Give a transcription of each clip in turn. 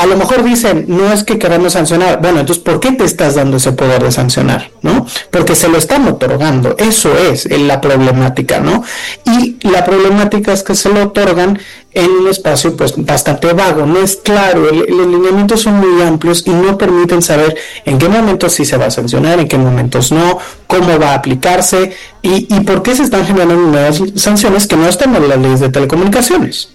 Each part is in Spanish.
a lo mejor dicen, no es que queramos sancionar. Bueno, entonces, ¿por qué te estás dando ese poder de sancionar, no? Porque se lo están otorgando. Eso es la problemática, ¿no? Y la problemática es que se lo otorgan en un espacio pues bastante vago, no es claro, los lineamientos son muy amplios y no permiten saber en qué momentos sí se va a sancionar, en qué momentos no, cómo va a aplicarse y por qué se están generando nuevas sanciones que no están en las leyes de telecomunicaciones.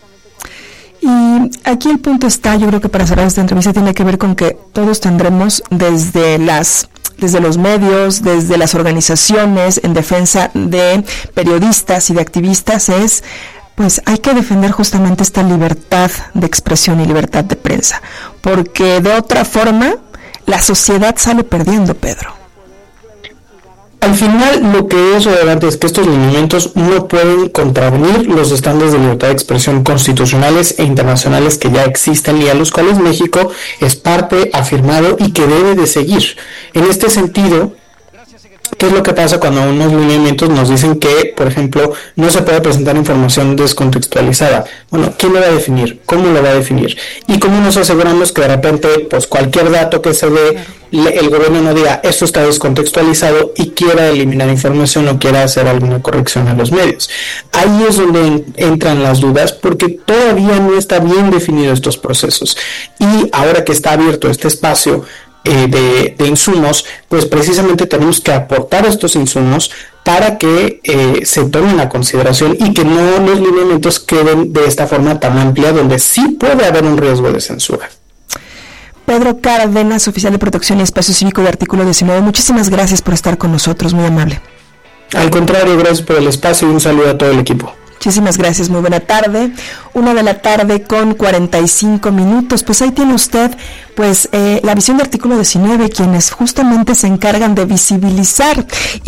Y aquí el punto está, yo creo que para cerrar esta entrevista tiene que ver con que todos tendremos desde los medios, desde las organizaciones en defensa de periodistas y de activistas, pues hay que defender justamente esta libertad de expresión y libertad de prensa, porque de otra forma la sociedad sale perdiendo, Pedro. Al final, lo que es relevante es que estos lineamientos no pueden contravenir los estándares de libertad de expresión constitucionales e internacionales que ya existen y a los cuales México es parte, afirmado y que debe de seguir. En este sentido, ¿qué es lo que pasa cuando unos lineamientos nos dicen que, por ejemplo, no se puede presentar información descontextualizada? Bueno, ¿quién lo va a definir? ¿Cómo lo va a definir? ¿Y cómo nos aseguramos que de repente, pues cualquier dato que se dé, el gobierno no diga, esto está descontextualizado y quiera eliminar información o quiera hacer alguna corrección a los medios? Ahí es donde entran las dudas, porque todavía no está bien definido estos procesos. Y ahora que está abierto este espacio de insumos, pues precisamente tenemos que aportar estos insumos para que se tomen a consideración y que no los lineamientos queden de esta forma tan amplia donde sí puede haber un riesgo de censura. Pedro Cárdenas, oficial de Protección y Espacio Cívico de Artículo 19, muchísimas gracias por estar con nosotros, muy amable. Al contrario, gracias por el espacio y un saludo a todo el equipo. Muchísimas gracias, muy buena tarde. 1:00 con 45 minutos. Pues ahí tiene usted pues la visión de Artículo 19, quienes justamente se encargan de visibilizar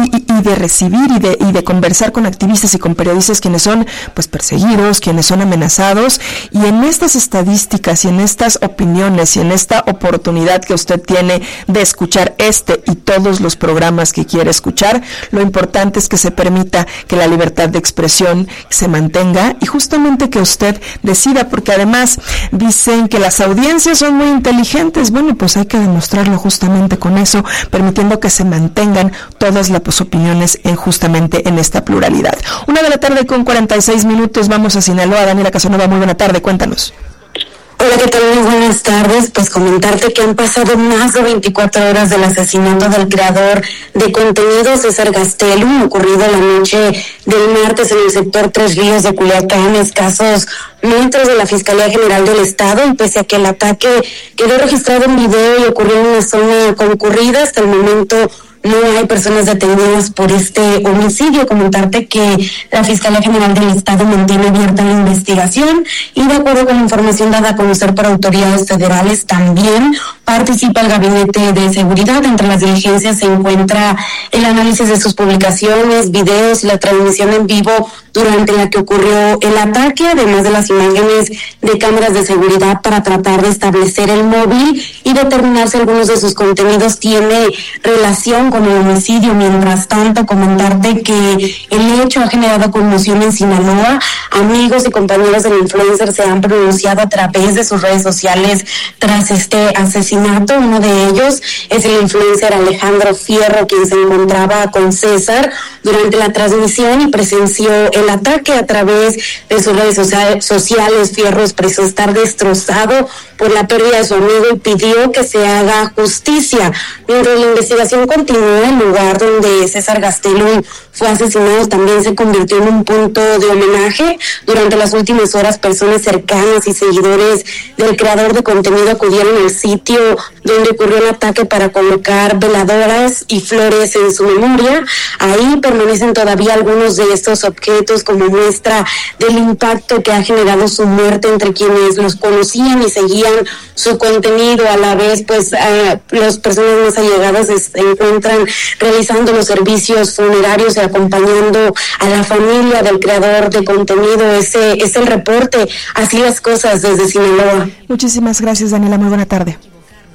y de recibir y de conversar con activistas y con periodistas quienes son pues perseguidos, quienes son amenazados. Y en estas estadísticas y en estas opiniones y en esta oportunidad que usted tiene de escuchar este y todos los programas que quiere escuchar, lo importante es que se permita que la libertad de expresión se mantenga y justamente que usted decida, porque además dicen que las audiencias son muy inteligentes. Bueno, pues hay que demostrarlo justamente con eso, permitiendo que se mantengan todas las opiniones justamente en esta pluralidad. 1:00 con 46 minutos, vamos a Sinaloa. Daniela Casanova, muy buena tarde, cuéntanos. Hola, ¿qué tal? Muy buenas tardes. Pues comentarte que han pasado más de 24 horas del asesinato del creador de contenido César Gastelum, ocurrido la noche del martes en el sector Tres Ríos de Culiacán, escasos metros de la Fiscalía General del Estado, y pese a que el ataque quedó registrado en video y ocurrió en una zona concurrida, hasta el momento no hay personas detenidas por este homicidio. Comentarte que la Fiscalía General del Estado mantiene abierta la investigación y, de acuerdo con la información dada a conocer por autoridades federales, también participa el Gabinete de Seguridad. Entre las diligencias se encuentra el análisis de sus publicaciones, videos y la transmisión en vivo durante la que ocurrió el ataque, además de las imágenes de cámaras de seguridad para tratar de establecer el móvil y determinar si algunos de sus contenidos tiene relación con el homicidio. Mientras tanto, comentarte que el hecho ha generado conmoción en Sinaloa. Amigos y compañeros del influencer se han pronunciado a través de sus redes sociales tras este asesinato. Uno de ellos es el influencer Alejandro Fierro, quien se encontraba con César durante la transmisión y presenció el ataque a través de sus redes sociales. Fierro expresó estar destrozado por la pérdida de su amigo y pidió que se haga justicia. Mientras la investigación continúa, el lugar donde César Gastelum fue asesinado también se convirtió en un punto de homenaje. Durante las últimas horas, personas cercanas y seguidores del creador de contenido acudieron al sitio donde ocurrió el ataque para colocar veladoras y flores en su memoria. Ahí permanecen todavía algunos de estos objetos como muestra del impacto que ha generado su muerte entre quienes los conocían y seguían su contenido. A la vez, pues las personas más allegadas se encuentran realizando los servicios funerarios y acompañando a la familia del creador de contenido. Ese es el reporte. Así las cosas desde Sinaloa. Muchísimas gracias, Daniela. Muy buena tarde. Muy buena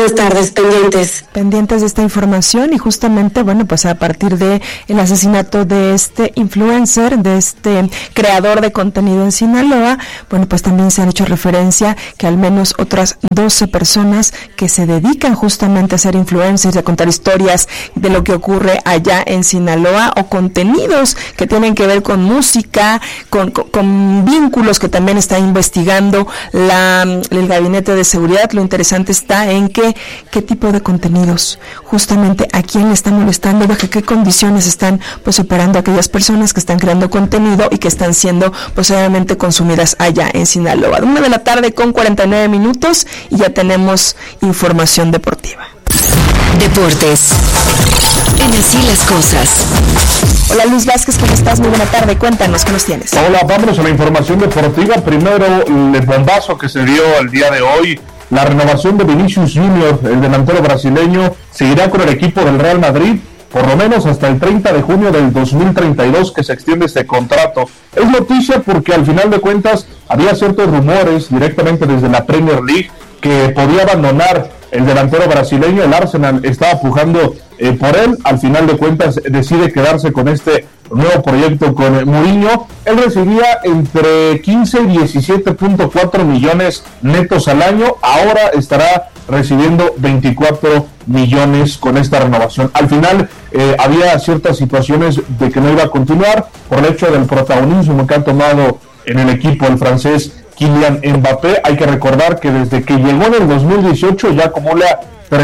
buenas tardes, pendientes de esta información. Y justamente, bueno, pues a partir de el asesinato de este influencer, de este creador de contenido en Sinaloa, bueno, pues también se ha hecho referencia que al menos otras 12 personas que se dedican justamente a ser influencers, a contar historias de lo que ocurre allá en Sinaloa, o contenidos que tienen que ver con música, con vínculos que también está investigando el Gabinete de Seguridad. Lo interesante está en qué tipo de contenidos, justamente a quién le están molestando, bajo qué condiciones están pues operando aquellas personas que están creando contenido y que están siendo posiblemente consumidas allá en Sinaloa. 1:49 p.m. y ya tenemos información deportiva. Deportes. En Así las Cosas. Hola Luis Vázquez, ¿cómo estás? Muy buena tarde, cuéntanos, ¿qué nos tienes? Hola, vámonos a la información deportiva. Primero, el bombazo que se dio el día de hoy. La renovación de Vinicius Junior, el delantero brasileño, seguirá con el equipo del Real Madrid, por lo menos hasta el 30 de junio del 2032 que se extiende este contrato. Es noticia porque al final de cuentas había ciertos rumores directamente desde la Premier League que podía abandonar el delantero brasileño. El Arsenal estaba pujando por él. Al final de cuentas decide quedarse con este nuevo proyecto con Mourinho. Él recibía entre 15 y 17.4 millones netos al año. Ahora estará recibiendo 24 millones con esta renovación. Al final había ciertas situaciones de que no iba a continuar por el hecho del protagonismo que ha tomado en el equipo el francés Kylian Mbappé. Hay que recordar que desde que llegó en el 2018 ya acumula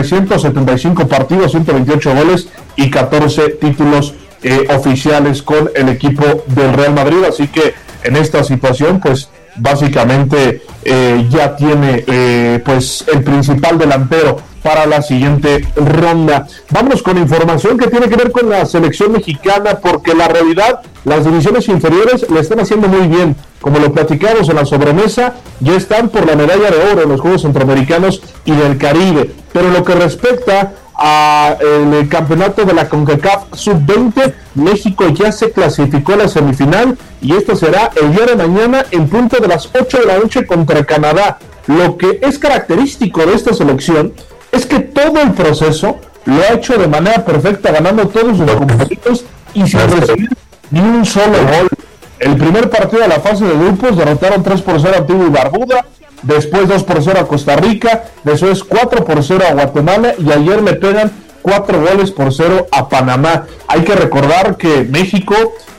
375 partidos, 128 goles y 14 títulos oficiales con el equipo del Real Madrid. Así que en esta situación pues básicamente ya tiene pues el principal delantero para la siguiente ronda. Vamos con información que tiene que ver con la selección mexicana, porque la realidad, las divisiones inferiores le están haciendo muy bien. Como lo platicamos en la sobremesa, ya están por la medalla de oro en los Juegos Centroamericanos y del Caribe. Pero lo que respecta al campeonato de la CONCACAF Sub-20, México ya se clasificó a la semifinal y esto será el día de mañana en punto de las 8 de la noche contra Canadá. Lo que es característico de esta selección es que todo el proceso lo ha hecho de manera perfecta, ganando todos sus compromisos y sin recibir ni un solo gol. El primer partido de la fase de grupos derrotaron 3-0 a Antigua y Barbuda, después 2-0 a Costa Rica, después 4-0 a Guatemala y ayer le pegan 4-0 a Panamá. Hay que recordar que México,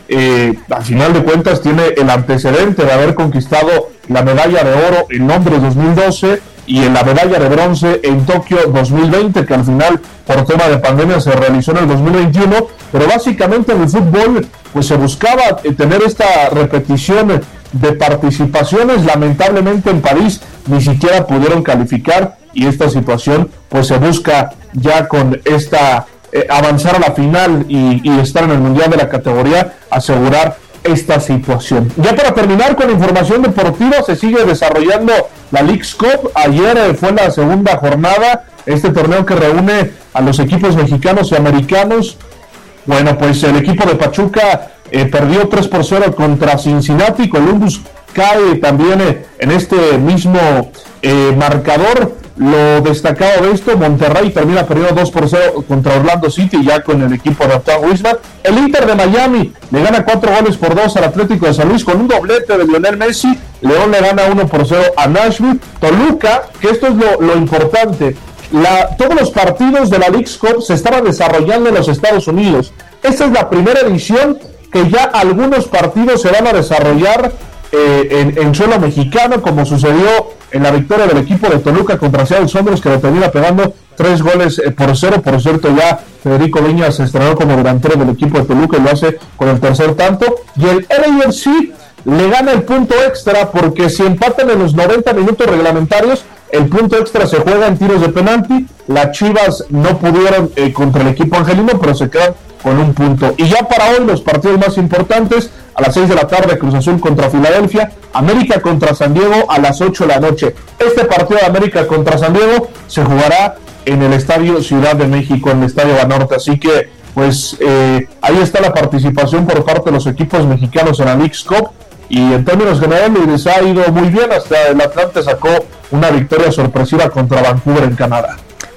al final de cuentas, tiene el antecedente de haber conquistado la medalla de oro en Londres 2012 y en la medalla de bronce en Tokio 2020, que al final por tema de pandemia se realizó en el 2021, pero básicamente en el fútbol pues se buscaba tener esta repetición de participaciones. Lamentablemente en París ni siquiera pudieron calificar y esta situación pues se busca ya con esta avanzar a la final y estar en el mundial de la categoría, asegurar esta situación. Ya para terminar con la información deportiva, se sigue desarrollando la Leagues Cup. Ayer fue la segunda jornada, este torneo que reúne a los equipos mexicanos y americanos. Bueno, pues el equipo de Pachuca perdió 3-0 contra Cincinnati. Columbus cae también en este mismo marcador. Lo destacado de esto, Monterrey termina perdiendo 2-0 contra Orlando City, ya con el equipo de Antoine Griezmann. El Inter de Miami le gana 4-2 al Atlético de San Luis con un doblete de Lionel Messi. León le gana 1-0 a Nashville. Toluca, que esto es lo importante, todos los partidos de la Leagues Cup se estaban desarrollando en los Estados Unidos. Esta es la primera edición que ya algunos partidos se van a desarrollar en suelo mexicano, como sucedió en la victoria del equipo de Toluca contra Seattle Sounders, que lo termina pegando 3-0. Por cierto, ya Federico Viñas se estrenó como delantero del equipo de Toluca y lo hace con el tercer tanto. Y el LAFC le gana el punto extra, porque si empatan en los 90 minutos reglamentarios, el punto extra se juega en tiros de penalti. Las Chivas no pudieron contra el equipo angelino, pero se quedan con un punto. Y ya para hoy los partidos más importantes: a las 6 de la tarde Cruz Azul contra Filadelfia, América contra San Diego a las 8 de la noche. Este partido de América contra San Diego se jugará en el Estadio Ciudad de México, en el Estadio Banorte. Así que pues ahí está la participación por parte de los equipos mexicanos en la Leagues Cup, y en términos generales les ha ido muy bien. Hasta el Atlante sacó una victoria sorpresiva contra Vancouver en Canadá.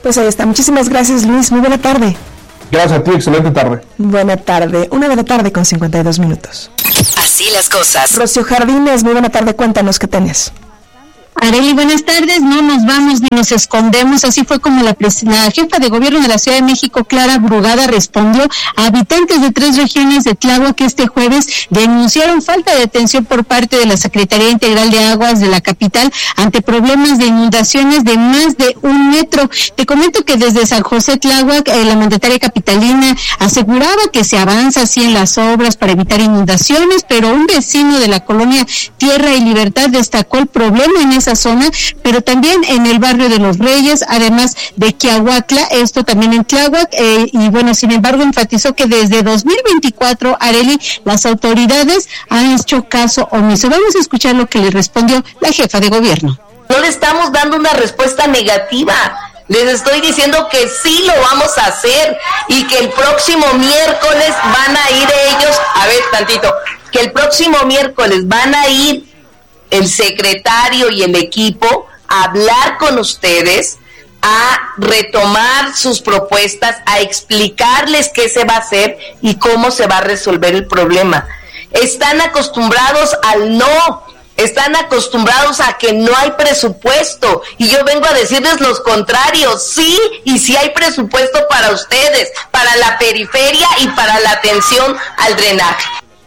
Pues ahí está. Muchísimas gracias, Luis. Muy buena tarde. Gracias a ti, excelente tarde. Buena tarde. 1:00 con 52 minutos. Así las cosas. Rocío Jardines, muy buena tarde. Cuéntanos qué tenés. Arely, buenas tardes. No nos vamos ni nos escondemos. Así fue como la jefa de gobierno de la Ciudad de México, Clara Brugada, respondió a habitantes de 3 regiones de Tláhuac que este jueves denunciaron falta de atención por parte de la Secretaría Integral de Aguas de la capital ante problemas de inundaciones de más de 1 metro. Te comento que desde San José Tláhuac, la mandataria capitalina aseguraba que se avanza así en las obras para evitar inundaciones, pero un vecino de la colonia Tierra y Libertad destacó el problema en esa zona, pero también en el barrio de Los Reyes, además de Quiahuatla, esto también en Tláhuac, y bueno, sin embargo, enfatizó que desde 2024, Arely, las autoridades han hecho caso omiso. Vamos a escuchar lo que le respondió la jefa de gobierno. No le estamos dando una respuesta negativa. Les estoy diciendo que sí lo vamos a hacer y que el próximo miércoles van a ir ellos, a ver tantito, que el próximo miércoles van a ir el secretario y el equipo a hablar con ustedes, a retomar sus propuestas, a explicarles qué se va a hacer y cómo se va a resolver el problema. Están acostumbrados al no, están acostumbrados a que no hay presupuesto, y yo vengo a decirles los contrarios, sí, y sí hay presupuesto para ustedes, para la periferia y para la atención al drenaje.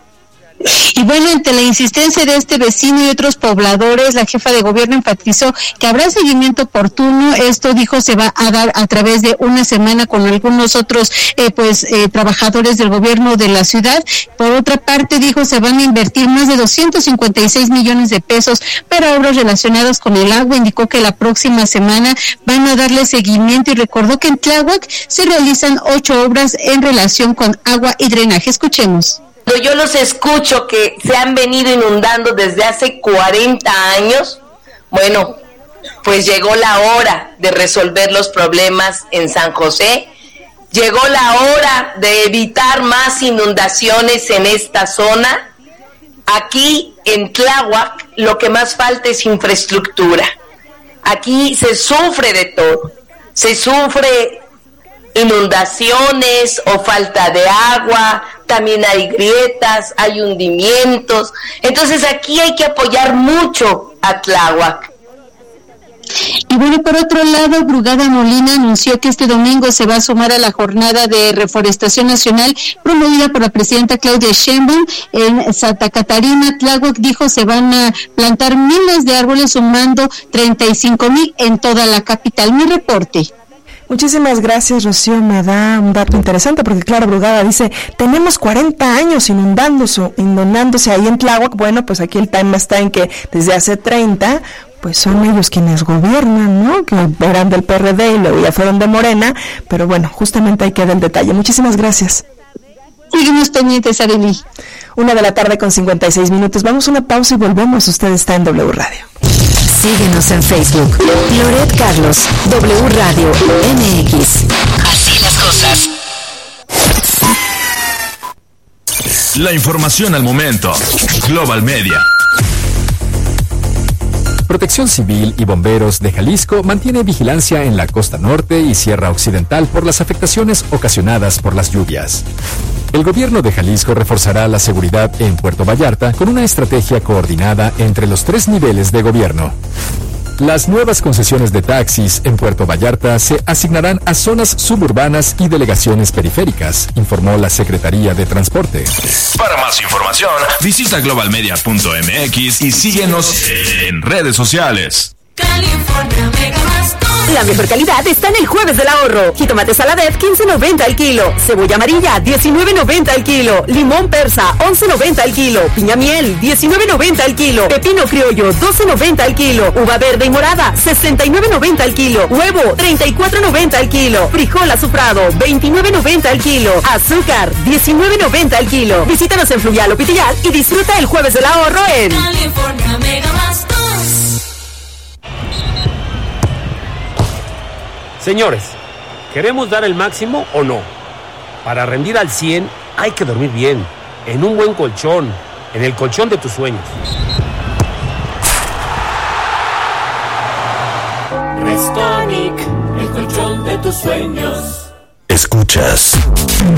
Y bueno, ante la insistencia de este vecino y otros pobladores, la jefa de gobierno enfatizó que habrá seguimiento oportuno. Esto, dijo, se va a dar a través de una semana con algunos otros trabajadores del gobierno de la ciudad. Por otra parte, dijo, se van a invertir más de 256 millones de pesos para obras relacionadas con el agua. Indicó que la próxima semana van a darle seguimiento y recordó que en Tláhuac se realizan 8 obras en relación con agua y drenaje. Escuchemos. Yo los escucho que se han venido inundando desde hace 40 años. Bueno, pues llegó la hora de resolver los problemas en San José. Llegó la hora de evitar más inundaciones en esta zona. Aquí en Tláhuac lo que más falta es infraestructura. Aquí se sufre de todo. Se sufre inundaciones o falta de agua, también hay grietas, hay hundimientos. Entonces aquí hay que apoyar mucho a Tláhuac. Y bueno, por otro lado, Brugada Molina anunció que este domingo se va a sumar a la jornada de reforestación nacional promovida por la presidenta Claudia Sheinbaum en Santa Catarina. Tláhuac, dijo, se van a plantar miles de árboles, sumando 35,000 en toda la capital. Mi reporte. Muchísimas gracias, Rocío. Me da un dato interesante porque Clara Brugada dice, tenemos 40 años inundándose ahí en Tláhuac. Bueno, pues aquí el tema está en que desde hace 30, pues son ellos quienes gobiernan, ¿no? Que eran del PRD y luego ya fueron de Morena, pero bueno, justamente ahí queda el detalle. Muchísimas gracias. Seguimos pendientes, Arely. 1:00 con 56 minutos. Vamos a una pausa y volvemos. Usted está en W Radio. Síguenos en Facebook. Loret Carlos, W Radio MX. Así las cosas. La información al momento. Global Media. Protección Civil y Bomberos de Jalisco mantiene vigilancia en la costa norte y sierra occidental por las afectaciones ocasionadas por las lluvias. El gobierno de Jalisco reforzará la seguridad en Puerto Vallarta con una estrategia coordinada entre los 3 niveles de gobierno. Las nuevas concesiones de taxis en Puerto Vallarta se asignarán a zonas suburbanas y delegaciones periféricas, informó la Secretaría de Transporte. Para más información, visita globalmedia.mx y síguenos en redes sociales. California Mega Más. La mejor calidad está en el Jueves del Ahorro. Jitomate Saladet, 15.90 el kilo. Cebolla amarilla, 19.90 el kilo. Limón persa, 11.90 el kilo. Piña miel, 19.90 el kilo. Pepino criollo, 12.90 el kilo. Uva verde y morada, 69.90 el kilo. Huevo, 34.90 el kilo. Frijol azufrado, 29.90 el kilo. Azúcar, 19.90 el kilo. Visítanos en Fluvial o Pitillal y disfruta el Jueves del Ahorro en California Mega Más. Señores, ¿queremos dar el máximo o no? Para rendir al 100 hay que dormir bien, en un buen colchón, en el colchón de tus sueños. Restonic, el colchón de tus sueños. Escuchas